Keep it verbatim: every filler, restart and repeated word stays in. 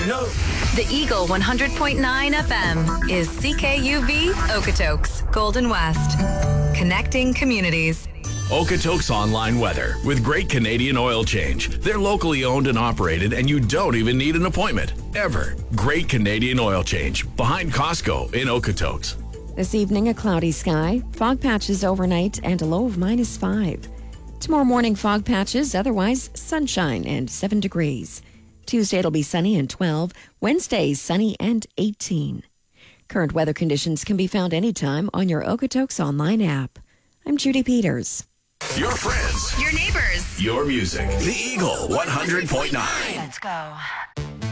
know. The Eagle one hundred point nine F M is C K U V Okotoks, Golden West. Connecting communities. Okotoks Online Weather with Great Canadian Oil Change. They're locally owned and operated, and you don't even need an appointment. Ever. Great Canadian Oil Change. Behind Costco in Okotoks. This evening, a cloudy sky, fog patches overnight, and a low of minus five. Tomorrow morning, fog patches, otherwise sunshine and seven degrees. Tuesday, it'll be sunny and twelve. Wednesday, sunny and eighteen. Current weather conditions can be found anytime on your Okotoks Online app. I'm Judy Peters. Your friends. Your neighbors. Your music. The Eagle one hundred point nine. Let's go.